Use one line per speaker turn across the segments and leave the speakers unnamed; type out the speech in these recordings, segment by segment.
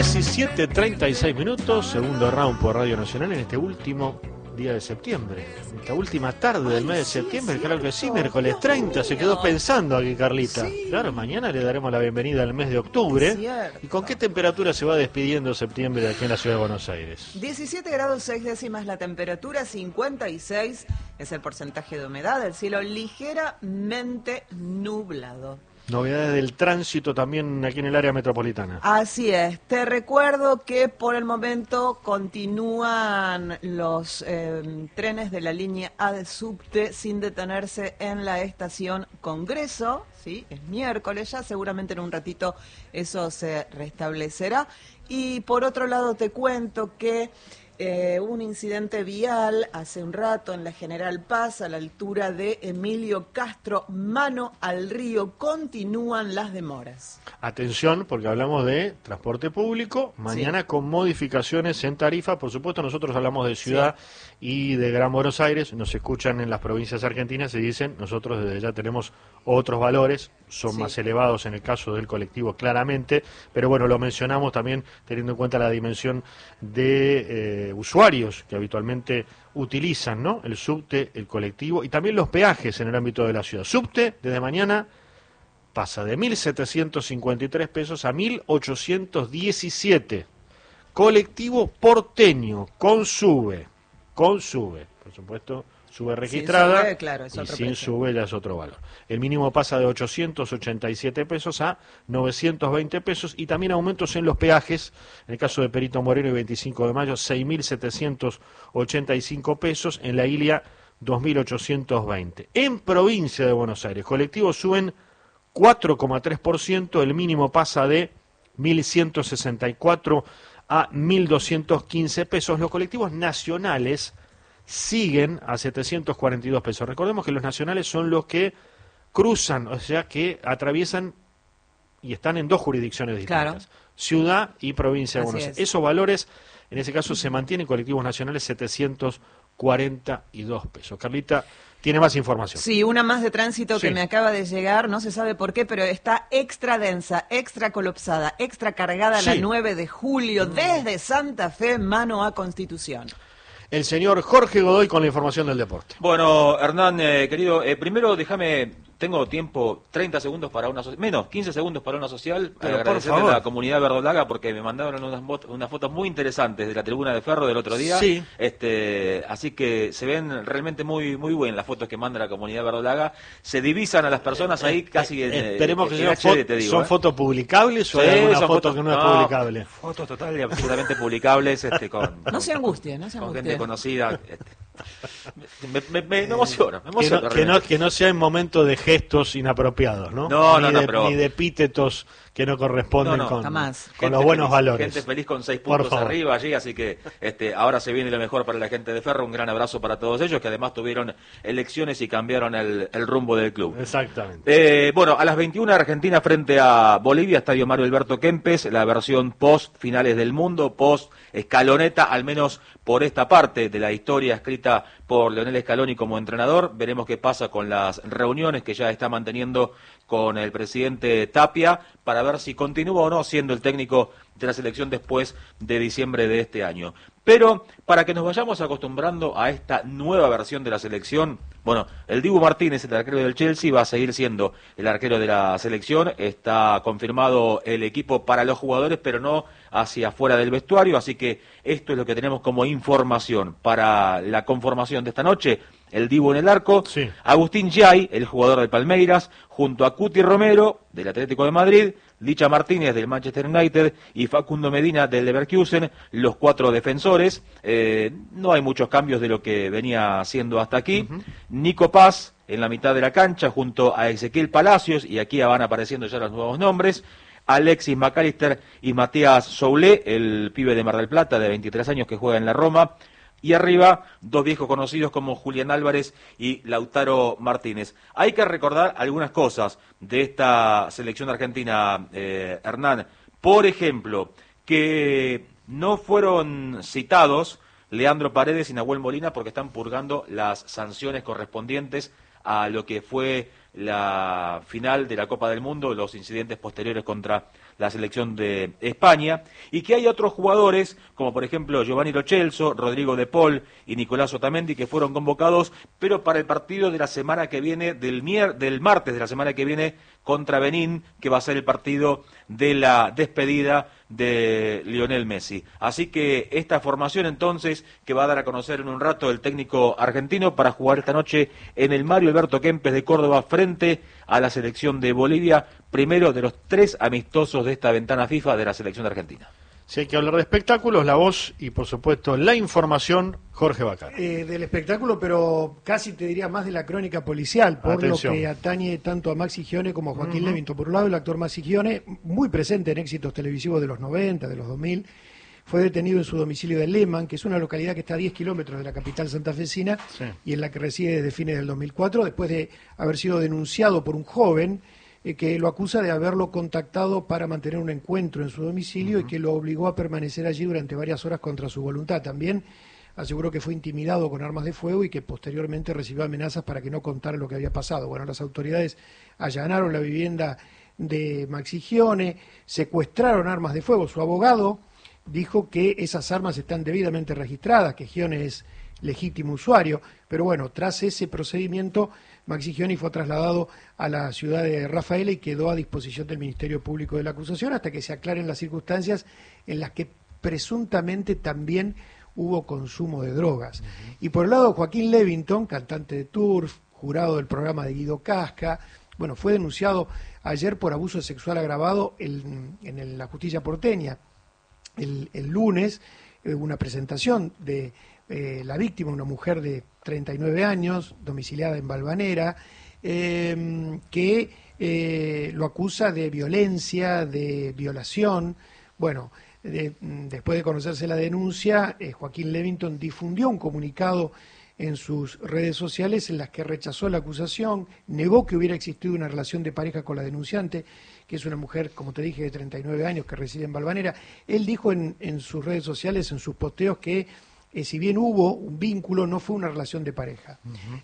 17:36, segundo round por Radio Nacional en este último día de septiembre, esta última tarde del mes de septiembre, claro que sí, miércoles 30, se quedó pensando aquí Carlita. Sí. Claro, mañana le daremos la bienvenida al mes de octubre. ¿Y con qué temperatura se va despidiendo septiembre aquí en la ciudad de Buenos Aires?
17 grados 6 décimas la temperatura, 56 es el porcentaje de humedad, el cielo ligeramente nublado.
Novedades del tránsito también aquí en el área metropolitana.
Así es. Te recuerdo que por el momento continúan los trenes de la línea A de subte sin detenerse en la estación Congreso. ¿Sí? Es miércoles ya, seguramente en un ratito eso se restablecerá. Y por otro lado te cuento que un incidente vial hace un rato en la General Paz, a la altura de Emilio Castro, mano al río. Continúan las demoras.
Atención, porque hablamos de transporte público, mañana sí, con modificaciones en tarifa. Por supuesto, nosotros hablamos de ciudad y de Gran Buenos Aires, nos escuchan en las provincias argentinas y dicen, nosotros desde ya tenemos otros valores, son más elevados en el caso del colectivo claramente, pero bueno, lo mencionamos también teniendo en cuenta la dimensión de usuarios que habitualmente utilizan, ¿no?, el subte, el colectivo y también los peajes en el ámbito de la ciudad. Subte desde mañana pasa de 1.753 pesos a 1.817. Colectivo porteño con sube, por supuesto, sube registrada,
sube, claro, es
y
otro
sin
precio.
sube ya es otro valor. El mínimo pasa de 887 pesos a 920 pesos y también aumentos en los peajes, en el caso de Perito Moreno y 25 de mayo, 6.785 pesos, en la Ilia 2.820. En provincia de Buenos Aires, colectivos suben 4,3%, el mínimo pasa de 1.164 a 1.215 pesos. Los colectivos nacionales siguen a 742 pesos. Recordemos que los nacionales son los que cruzan, o sea, que atraviesan y están en dos jurisdicciones distintas, ciudad y provincia de Buenos Aires. Esos valores, en ese caso, se mantienen, colectivos nacionales 742 pesos. Carlita tiene más información.
Sí, una más de tránsito que me acaba de llegar, no se sabe por qué, pero está extra densa, extra colapsada, extra cargada la 9 de julio, desde Santa Fe, mano a Constitución.
El señor Jorge Godoy con la información del deporte.
Bueno, Hernán, querido, primero déjame, tengo tiempo, 30 segundos para una menos, 15 segundos para una social,
pero
agradecerle a la comunidad verdolaga porque me mandaron unas fotos muy interesantes de la tribuna de Ferro del otro día.
Sí.
Así que se ven realmente muy buenas las fotos que manda la comunidad verdolaga. Se divisan a las personas ahí casi
esperemos que
¿son
fotos publicables o hay alguna foto que no es publicable?
Fotos total y absolutamente publicables
no se angustien, no se
con
angustien.
gente conocida. Me emociona,
que no sea en momento de gestos inapropiados, ¿no? Ni de epítetos que no corresponden con los buenos valores.
Gente feliz con 6 puntos arriba allí, así que ahora se viene lo mejor para la gente de Ferro. Un gran abrazo para todos ellos, que además tuvieron elecciones y cambiaron el rumbo del club.
Exactamente.
Bueno, a las 21 Argentina frente a Bolivia, Estadio Mario Alberto Kempes, la versión post finales del mundo, post escaloneta, al menos por esta parte de la historia escrita por Leonel Scaloni como entrenador. Veremos qué pasa con las reuniones que ya está manteniendo con el presidente Tapia para ver si continúa o no siendo el técnico de la selección después de diciembre de este año. Pero para que nos vayamos acostumbrando a esta nueva versión de la selección, bueno, el Dibu Martínez, el arquero del Chelsea, va a seguir siendo el arquero de la selección. Está confirmado el equipo para los jugadores, pero no hacia afuera del vestuario, así que esto es lo que tenemos como información para la conformación de esta noche. El Dibu en el arco, Agustín Yay, el jugador del Palmeiras, junto a Cuti Romero, del Atlético de Madrid, Licha Martínez, del Manchester United, y Facundo Medina, del Leverkusen, los 4 defensores. No hay muchos cambios de lo que venía haciendo hasta aquí. Nico Paz, en la mitad de la cancha, junto a Ezequiel Palacios, y aquí van apareciendo ya los nuevos nombres. Alexis McAllister y Matías Soulé, el pibe de Mar del Plata, de 23 años, que juega en la Roma. Y arriba, 2 viejos conocidos como Julián Álvarez y Lautaro Martínez. Hay que recordar algunas cosas de esta selección argentina, Hernán. Por ejemplo, que no fueron citados Leandro Paredes y Nahuel Molina porque están purgando las sanciones correspondientes a lo que fue la final de la Copa del Mundo, los incidentes posteriores contra la selección de España, y que hay otros jugadores, como por ejemplo Giovanni Lo Celso, Rodrigo De Paul y Nicolás Otamendi, que fueron convocados, pero para el partido de la semana que viene, del martes de la semana que viene, contra Benín, que va a ser el partido de la despedida de Lionel Messi. Así que esta formación entonces, que va a dar a conocer en un rato el técnico argentino para jugar esta noche en el Mario Alberto Kempes de Córdoba frente a la selección de Bolivia, primero de los 3 amistosos de esta ventana FIFA de la selección de Argentina.
Si hay que hablar de espectáculos, la voz y por supuesto la información, Jorge Bacar.
Del espectáculo, pero casi te diría más de la crónica policial, por Atención. Lo que atañe tanto a Maxi Gione como a Joaquín Levington. Por un lado, el actor Maxi Gione, muy presente en éxitos televisivos de los 90, de los 2000, fue detenido en su domicilio de Lehmann, que es una localidad que está a 10 kilómetros de la capital santafesina, sí, y en la que reside desde fines del 2004, después de haber sido denunciado por un joven que lo acusa de haberlo contactado para mantener un encuentro en su domicilio y que lo obligó a permanecer allí durante varias horas contra su voluntad. También aseguró que fue intimidado con armas de fuego y que posteriormente recibió amenazas para que no contara lo que había pasado. Bueno, las autoridades allanaron la vivienda de Maxi Gione, secuestraron armas de fuego. Su abogado dijo que esas armas están debidamente registradas, que Gione es legítimo usuario, pero bueno, tras ese procedimiento, Maxi Gione fue trasladado a la ciudad de Rafaela y quedó a disposición del Ministerio Público de la acusación hasta que se aclaren las circunstancias en las que presuntamente también hubo consumo de drogas. Y por el lado, Joaquín Levington, cantante de Turf, jurado del programa de Guido Casca, bueno, fue denunciado ayer por abuso sexual agravado en la justicia porteña. El lunes, una presentación de la víctima, una mujer de 39 años, domiciliada en Valvanera, que lo acusa de violencia, de violación. Bueno, después de conocerse la denuncia, Joaquín Levington difundió un comunicado en sus redes sociales en las que rechazó la acusación, negó que hubiera existido una relación de pareja con la denunciante, que es una mujer, como te dije, de 39 años que reside en Valvanera. Él dijo en sus redes sociales, en sus posteos, que si bien hubo un vínculo, no fue una relación de pareja.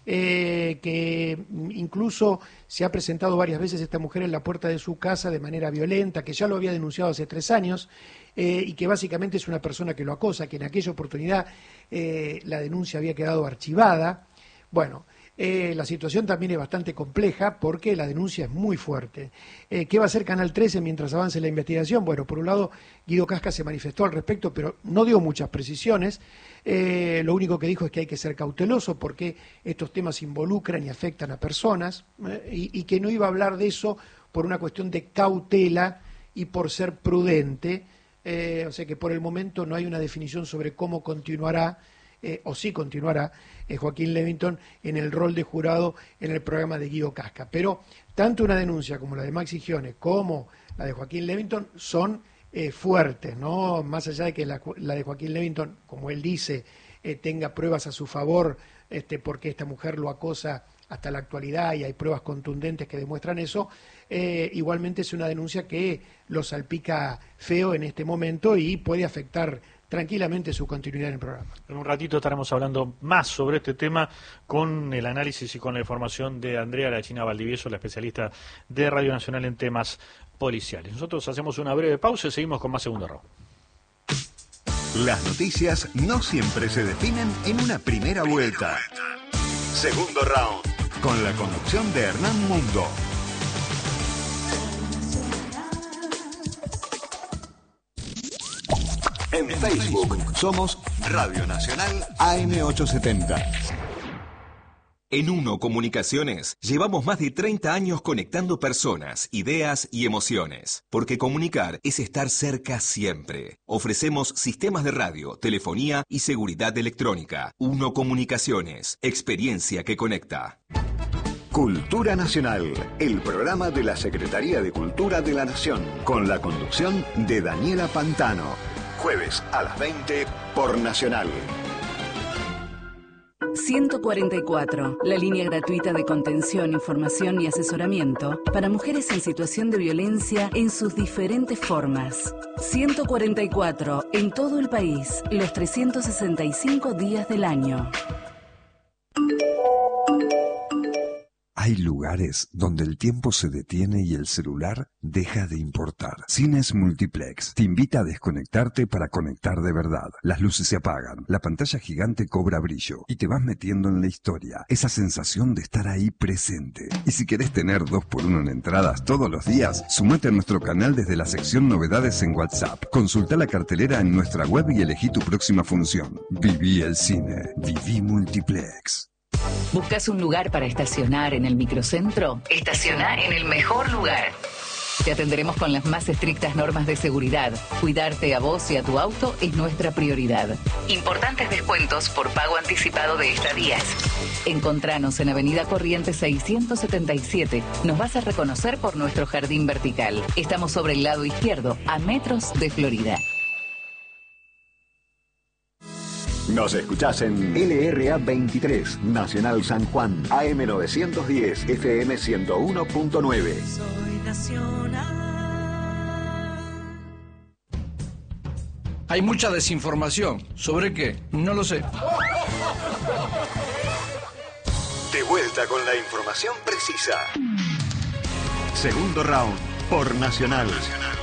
Que incluso se ha presentado varias veces esta mujer en la puerta de su casa de manera violenta, que ya lo había denunciado hace 3 años, y que básicamente es una persona que lo acosa, que en aquella oportunidad la denuncia había quedado archivada. Bueno, la situación también es bastante compleja porque la denuncia es muy fuerte. ¿Qué va a hacer Canal 13 mientras avance la investigación? Bueno, por un lado, Guido Casca se manifestó al respecto, pero no dio muchas precisiones. Lo único que dijo es que hay que ser cauteloso porque estos temas involucran y afectan a personas, y que no iba a hablar de eso por una cuestión de cautela y por ser prudente. O sea que por el momento no hay una definición sobre cómo continuará o si continuará Joaquín Levington en el rol de jurado en el programa de Guido Casca. Pero tanto una denuncia como la de Maxi Gione como la de Joaquín Levington son fuertes, ¿no? Más allá de que la de Joaquín Levington, como él dice, tenga pruebas a su favor, porque esta mujer lo acosa hasta la actualidad y hay pruebas contundentes que demuestran eso, igualmente es una denuncia que lo salpica feo en este momento y puede afectar tranquilamente su continuidad en el programa.
En un ratito estaremos hablando más sobre este tema con el análisis y con la información de Andrea La China Valdivieso, la especialista de Radio Nacional en temas policiales. Nosotros hacemos una breve pausa y seguimos con más Segundo Round.
Las noticias no siempre se definen en una primera vuelta. Segundo Round, con la conducción de Hernán Mundo. En Facebook somos Radio Nacional AM870. En Uno Comunicaciones llevamos más de 30 años conectando personas, ideas y emociones. Porque comunicar es estar cerca siempre. Ofrecemos sistemas de radio, telefonía y seguridad electrónica. Uno Comunicaciones, experiencia que conecta. Cultura Nacional, el programa de la Secretaría de Cultura de la Nación, con la conducción de Daniela Pantano. Jueves a las 20 por Nacional.
144, la línea gratuita de contención, información y asesoramiento para mujeres en situación de violencia en sus diferentes formas. 144, en todo el país, los 365 días del año.
Hay lugares donde el tiempo se detiene y el celular deja de importar. Cines Multiplex te invita a desconectarte para conectar de verdad. Las luces se apagan, la pantalla gigante cobra brillo y te vas metiendo en la historia. Esa sensación de estar ahí presente. Y si querés tener 2x1 en entradas todos los días, sumate a nuestro canal desde la sección Novedades en WhatsApp. Consulta la cartelera en nuestra web y elegí tu próxima función. Viví el cine. Viví Multiplex.
¿Buscas un lugar para estacionar en el microcentro? Estaciona en el mejor lugar. Te atenderemos con las más estrictas normas de seguridad. Cuidarte a vos y a tu auto es nuestra prioridad. Importantes descuentos por pago anticipado de estadías. Encontranos en Avenida Corrientes 677. Nos vas a reconocer por nuestro jardín vertical. Estamos sobre el lado izquierdo, a metros de Florida.
Nos escuchás en LRA 23, Nacional San Juan, AM 910, FM 101.9.
Soy nacional.
Hay mucha desinformación. ¿Sobre qué? No lo sé.
De vuelta con la información precisa. Segundo round por Nacional.